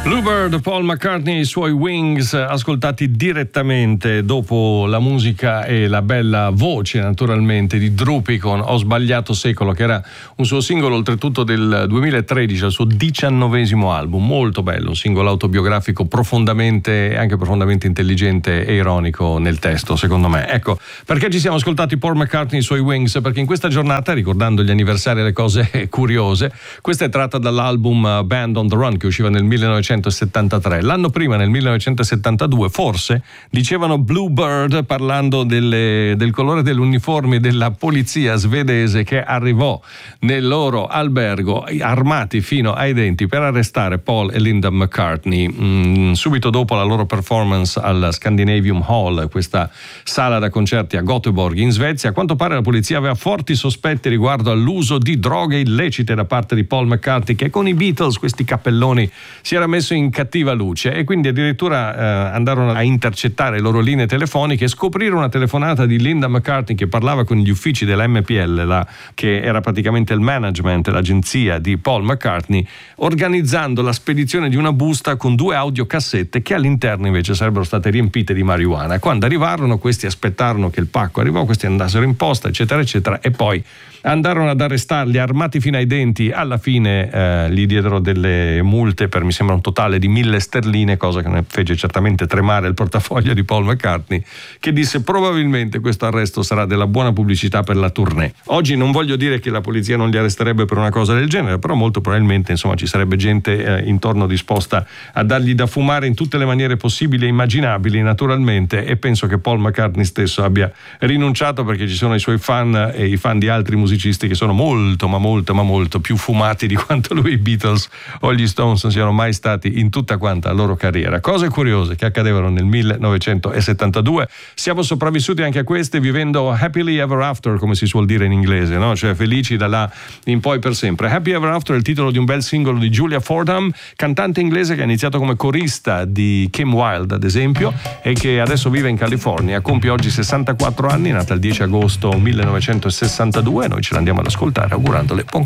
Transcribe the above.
Bluebird, Paul McCartney e i suoi Wings, ascoltati direttamente dopo la musica e la bella voce naturalmente di Droopy con Ho sbagliato secolo, che era un suo singolo oltretutto del 2013, il suo 19° album, molto bello, un singolo autobiografico profondamente intelligente e ironico nel testo, secondo me. Ecco, perché ci siamo ascoltati Paul McCartney e i suoi Wings? Perché in questa giornata, ricordando gli anniversari e le cose curiose, questa è tratta dall'album Band on the Run, che usciva nel 1973. L'anno prima, nel 1972, forse dicevano Bluebird parlando del colore dell'uniforme della polizia svedese che arrivò nel loro albergo armati fino ai denti per arrestare Paul e Linda McCartney. Subito dopo la loro performance al Scandinavium Hall, questa sala da concerti a Göteborg in Svezia, a quanto pare la polizia aveva forti sospetti riguardo all'uso di droghe illecite da parte di Paul McCartney, che con i Beatles, questi cappelloni, si era messo in cattiva luce, e quindi addirittura andarono a intercettare le loro linee telefoniche e scoprirono una telefonata di Linda McCartney che parlava con gli uffici della MPL, che era praticamente il management, l'agenzia di Paul McCartney, organizzando la spedizione di una busta con 2 audiocassette che all'interno invece sarebbero state riempite di marijuana. Quando arrivarono, questi aspettarono che il pacco arrivò, questi andassero in posta, eccetera eccetera, e poi andarono ad arrestarli armati fino ai denti. Alla fine gli diedero delle multe per, mi sembra, un totale di 1.000 sterline, cosa che ne fece certamente tremare il portafoglio di Paul McCartney, che disse probabilmente questo arresto sarà della buona pubblicità per la tournée. Oggi non voglio dire che la polizia non li arresterebbe per una cosa del genere, però molto probabilmente, insomma, ci sarebbe gente intorno disposta a dargli da fumare in tutte le maniere possibili e immaginabili, naturalmente, e penso che Paul McCartney stesso abbia rinunciato, perché ci sono i suoi fan e i fan di altri musicisti che sono molto più fumati di quanto lui, i Beatles o gli Stones siano mai stati in tutta quanta la loro carriera. Cose curiose che accadevano nel 1972. Siamo sopravvissuti anche a queste vivendo happily ever after, come si suol dire in inglese, no? Cioè felici da là in poi per sempre. Happy Ever After è il titolo di un bel singolo di Julia Fordham, cantante inglese che ha iniziato come corista di Kim Wilde, ad esempio, e che adesso vive in California. Compie oggi 64 anni, nata il 10 agosto 1962. Noi ce l'andiamo ad ascoltare augurandole buon